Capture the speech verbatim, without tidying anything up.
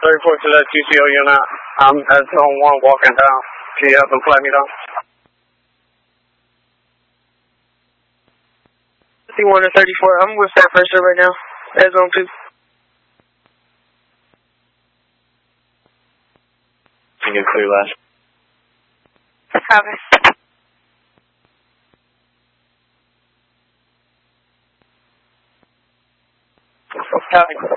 thirty-four to the T C O unit. I'm at zone one walking down. Can you help them fly me down? fifty-one to thirty-four. I'm with San Francisco right now. At zone two. Can you get clear last? Copy. Copy.